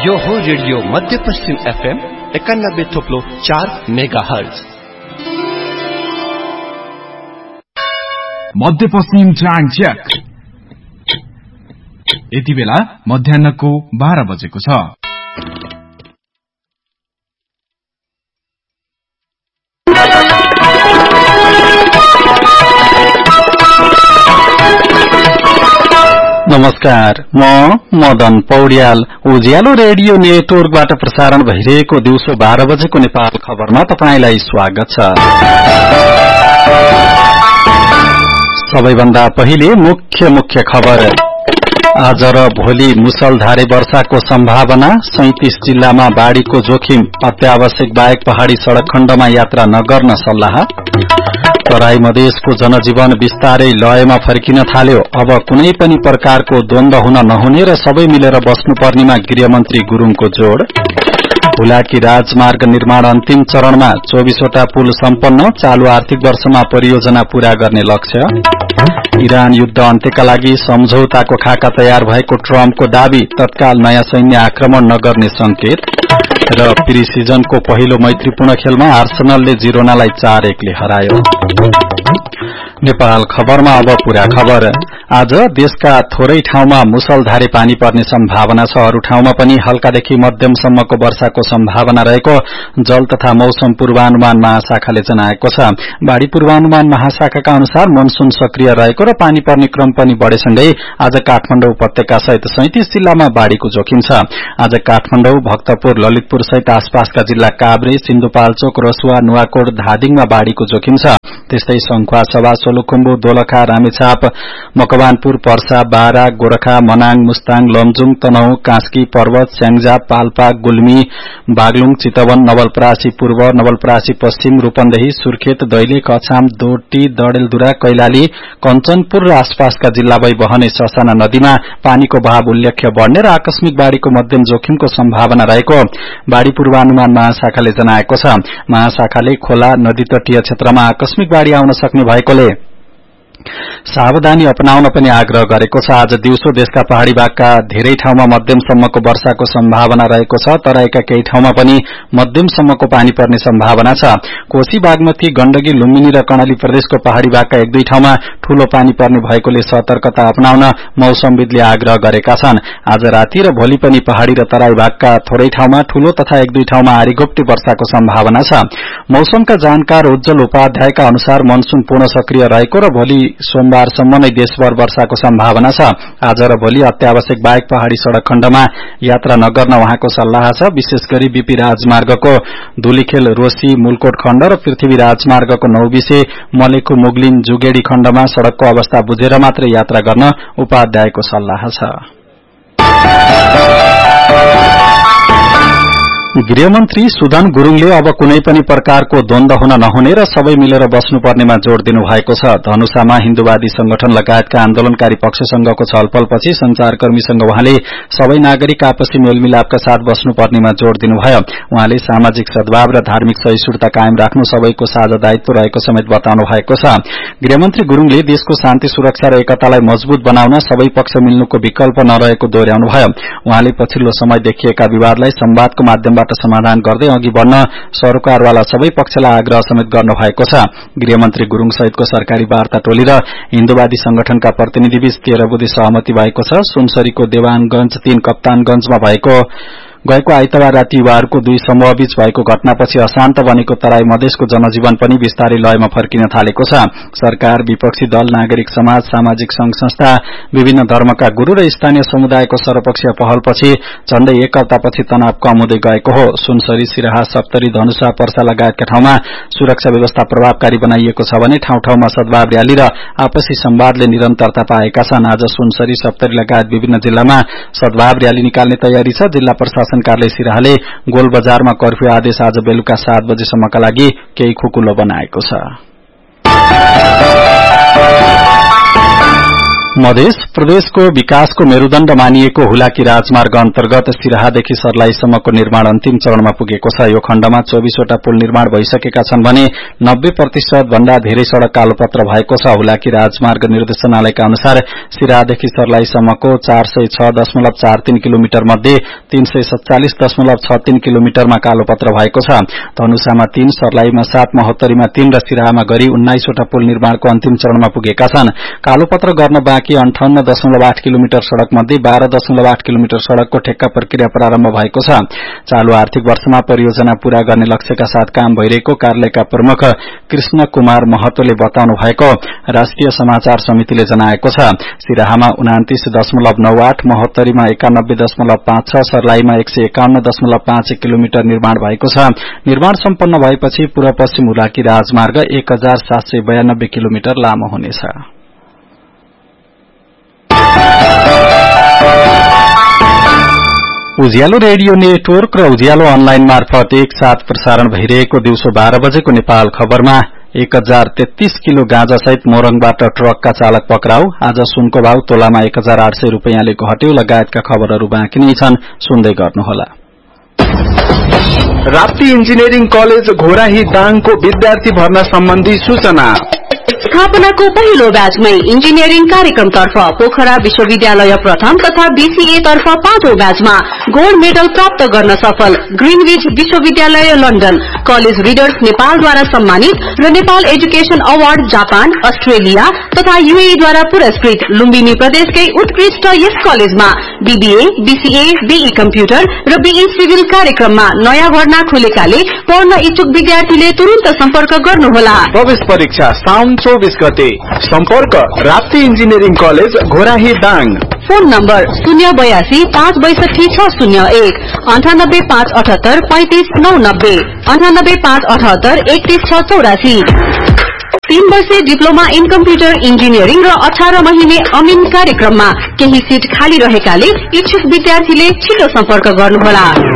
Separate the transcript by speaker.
Speaker 1: यो हो रेडियो मध्यपश्चिम FM 91.4 megahertz.
Speaker 2: मध्यपश्चिम ट्रान्ज्याक यति बेला मध्याह्नको 12 बजेको छ।
Speaker 3: नमस्कार, म मदन पौड्याल उज्यालो रेडियो नेटवर्कबाट प्रसारण भइरहेको दिउँसो 12 बजेको नेपाल खबरमा तपाईंलाई स्वागत छ। सबैभन्दा पहिले मुख्य खबर। आज र भोलि मुसलधारे वर्षाको सम्भावना, 37 जिल्लामा बाढ़ीको जोखिम, अत्यावश्यक बाहेक पहाड़ी सड़क खण्डमा यात्रा नगर्न सल्लाह। तराई मधेसको जनजीवन बिस्तारै लयमा फर्किन थाल्यो। अब कुनै पनि प्रकारको द्वन्द्व हुन नहुने र सबै मिलेर बस्नुपर्नेमा गृहमन्त्री गुरूङको जोड़। हुलाकी राजमार्ग निर्माण अन्तिम चरणमा, 24 वटा पुल सम्पन्न, चालू आर्थिक वर्षमा परियोजना पूरा गर्ने लक्ष्य। इरान युद्ध अन्त्यका लागि सम्झौताको खाका तयार भएको ट्रम्पको दावी, तत्काल नयाँ सैन्य आक्रमण नगर्ने संकेत। र प्री सिजनको पहिलो मैत्रीपूर्ण खेलमा आर्सेनलले जिरोनालाई 4-1 ले हरायो। नेपाल खबरमा अब पूरा खबर। आज देशका थोरै ठाउँमा मुसलधारे पानी पर्ने सम्भावना छ। अरू ठाउँमा पनि हल्कादेखि मध्यमसम्मको वर्षाको सम्भावना रहेको जल तथा मौसम पूर्वानुमान महाशाखाले जनाएको छ। बाढ़ी पूर्वानुमान महाशाखाका अनुसार मनसून सक्रिय रहेको र पानी पर्ने क्रम पनि बढेसँगै आज काठमाडौँ उपत्यका सहित 37 जिल्लामा बाढ़ीको जोखिम छ। आज काठमाडौँ, भक्तपुर, ललितपुर सहित आसपासका जिल्ला काभ्रे, सिन्धुपाल्चोक, रसुवा, नुवाकोट, धादिङमा बाढ़ीको जोखिम छ। त्यस्तै संखुवासभा, सोलुखुम्बु, दोलखा, रामेछाप, मकवानपुर, पर्सा, बारा, गोरखा, मनाङ, मुस्ताङ, लमजुङ, तनहुँ, कास्की, पर्वत, स्याङ्जा, पाल्पा, गुल्मी, बागलुङ, चितवन, नवलपरासी पूर्व, नवलपरासी पश्चिम, रूपन्देही, सुर्खेत, दैलेख, अछाम, डोटी, डडेलधुरा, कैलाली, कञ्चनपुर र आसपासका जिल्ला भई बहने ससाना नदीमा पानीको बहाव उल्लेख्य बढ़ने र आकस्मिक बाढ़ीको मध्यम जोखिमको सम्भावना रहेको बाढ़ी पूर्वानुमान महाशाखाले जनाएको छ। महाशाखाले खोला, नदी तटीय क्षेत्रमा आकस्मिक बाढ़ी आउन सक्ने भएकोले सावधानी अपनाउन पनि आग्रह गरेको छ। आज दिउँसो देशका पहाड़ी भागका धेरै ठाउँमा मध्यमसम्मको वर्षाको सम्भावना रहेको छ। तराईका केही ठाउँमा पनि मध्यमसम्मको पानी पर्ने सम्भावना छ। कोशी, बागमती, गण्डकी, लुम्बिनी र कर्णाली प्रदेशको पहाड़ी भागका 1-2 ठाउँमा ठूलो पानी पर्ने भएकोले सतर्कता अपनाउन मौसमविदले आग्रह गरेका छन्। आज राति र भोलि पनि पहाड़ी र तराई भागका थोरै ठाउँमा ठूलो तथा 1-2 ठाउँमा आरीघोप्टे वर्षाको सम्भावना छ। मौसमका जानकार उज्जवल उपाध्यायका अनुसार मनसून पूर्ण सक्रिय रहेको र भोलि सोमबारसम्म नै देशभर वर्षाको सम्भावना छ। आज र भोलि अत्यावश्यक बाहेक पहाड़ी सड़क खण्डमा यात्रा नगर्न उहाँको सल्लाह छ। विशेष गरी बीपी राजमार्गको धुलीखेल, रोसी, मुलकोट खण्ड र पृथ्वी राजमार्गको नौबिसे, मलेखु, मुगलिन, जुगेडी खण्डमा सड़कको अवस्था बुझेर मात्रै यात्रा गर्न उपाध्यायको सल्लाह छ। गृहमन्त्री सुदन गुरूङले अब कुनै पनि प्रकारको द्वन्द्व हुन नहुने र सबै मिलेर बस्नुपर्नेमा जोड़ दिनु भएको छ। धनुषामा हिन्दूवादी संगठन लगायतका आन्दोलनकारी पक्षसँगको छलफलपछि संचारकर्मीसँग उहाँले सबै नागरिक आपसी मेलमिलापका साथ बस्नुपर्नेमा जोड़ दिनुभयो। उहाँले सामाजिक सद्भाव र धार्मिक सहिष्णुता कायम राख्नु सबैको साझा दायित्व रहेको समेत बताउनु भएको छ। गृहमन्त्री गुरूङले देशको शान्ति, सुरक्षा र एकतालाई मजबूत बनाउन सबै पक्ष मिल्नुको विकल्प नरहेको दोहोर्याउनुभयो। उहाँले पछिल्लो समय देखिएका विवादलाई संवादको माध्यमबाट समाधान गर्दै अघि बढ्न सरोकारवाला सबै पक्षलाई आग्रह समेत गर्नु भएको छ। गृहमन्त्री गुरूङ सहितको सरकारी वार्ता टोली र हिन्दूवादी संगठनका प्रतिनिधिबीच 13 बुँदे सहमति भएको छ। सुनसरीको देवानगंज 3 कप्तानगंजमा गएको आइतबार राति युवाहरूको 2 समूहबीच भएको घटनापछि अशान्त बनेको तराई मधेसको जनजीवन पनि बिस्तारै लयमा फर्किन थालेको छ। सरकार, विपक्षी दल, नागरिक समाज, सामाजिक संघ संस्था, विभिन्न धर्मका गुरू र स्थानीय समुदायको सर्वपक्षीय पहलपछि झण्डै 1 हप्तापछि तनाव कम हुँदै गएको हो। सुनसरी, सिराहा, सप्तरी, धनुषा, पर्सा लगायतका ठाउँमा सुरक्षा व्यवस्था प्रभावकारी बनाइएको छ भने ठाउँ ठाउँमा सद्भाव र्याली र आपसी संवादले निरन्तरता पाएका छन्। आज सुनसरी, सप्तरी लगायत विभिन्न जिल्लामा सद्भाव र्याली निकाल्ने तयारी छ। जिल्ला प्रशासन कार्यालय सिराहाले गोल बजारमा कर्फ्यू आदेश आज बेलुका 7 बजेसम्मका लागि केही खुकुलो बनाएको छ। मधेस प्रदेशको विकासको मेरुदण्ड मानिएको हुलाकी राजमार्ग अन्तर्गत सिराहादेखि सर्लाहीसम्मको निर्माण अन्तिम चरणमा पुगेको छ। यो खण्डमा 24 वटा पुल निर्माण भइसकेका छन् भने 90% भन्दा धेरै सड़क कालोपत्र भएको छ। हुलाकी राजमार्ग निर्देशनालयका अनुसार सिराहादेखि सर्लाहीसम्मको 406.43 किलोमिटर मध्ये 347.63 किलोमिटरमा कालोपत्र भएको छ। धनुषामा 3, सर्लाहीमा 7, महोत्तरीमा 3 र सिराहामा गरी 19 वटा पुल निर्माणको अन्तिम चरणमा पुगेका छन्। कालोपत्र गर्न बाँकी 58.8 किलोमिटर सड़क मध्ये 12.8 किलोमिटर सड़कको ठेक्का प्रक्रिया प्रारम्भ भएको छ। चालू आर्थिक वर्षमा परियोजना पूरा गर्ने लक्ष्यका साथ काम भइरहेको कार्यालयका प्रमुख कृष्ण कुमार महतोले बताउनु भएको राष्ट्रिय समाचार समितिले जनाएको छ। सिराहामा 29.98, महोत्तरीमा 91.56, सर्लाहीमा 151.51 किलोमिटर निर्माण भएको छ। निर्माण सम्पन्न भएपछि पूर्व पश्चिम हुलाकी राजमार्ग 1792 किलोमिटर लामो हुनेछ। उज्यालो रेडियो नेटवर्क र उज्यालो अनलाइन मार्फत एकसाथ प्रसारण भइरहेको दिउँसो 12 बजेको नेपाल खबरमा 1033 किलो गाँजा सहित मोरङबाट ट्रकका चालक पक्राउ। आज सुनको भाव तोलामा 1800 रुपैयाँले घट्यो। लगायतका खबरहरू बाँकी नै छन्, सुन्दै गर्नुहोला।
Speaker 4: राप्ती इन्जिनियरिङ कलेज घोराही दाङको विद्यार्थी भर्ना सम्बन्धी सूचना।
Speaker 5: स्थापनाको पहिलो ब्याचमै इन्जिनियरिङ कार्यक्रमतर्फ पोखरा विश्वविद्यालय प्रथम तथा बीसीए तर्फ 5औं ब्याचमा गोल्ड मेडल प्राप्त गर्न सफल ग्रीनविच विश्वविद्यालय लन्डन, कलेज रिडर्स नेपालद्वारा सम्मानित र Nepal education award Japan, Australia तथा यूएईद्वारा पुरस्कृत लुम्बिनी प्रदेशकै उत्कृष्ट यस कलेजमा बीबीए, बीसीए, बीई कम्प्युटर र बीई सिभिल कार्यक्रममा नयाँ भर्ना खुलेकाले पढ्न इच्छुक विद्यार्थीले तुरुन्त सम्पर्क गर्नुहोला।
Speaker 4: प्रवेश परीक्षा साउन 24 गते। सम्पर्क Rapti engineering college Ghorahi Dang.
Speaker 5: Phone number 082 562 601 98 578 35 990 98 578 31 684। 3 वर्षे डिप्लोमा इन कम्प्युटर इन्जिनियरिङ र 18 महिने अमिन कार्यक्रममा केही सीट खाली रहेकाले इच्छुक विद्यार्थीले छिटो सम्पर्क गर्नुहोला।